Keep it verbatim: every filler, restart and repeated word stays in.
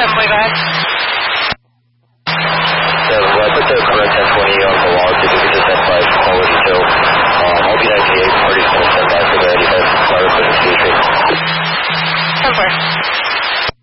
runway, go ahead. seven, well, put the correct ten twenty on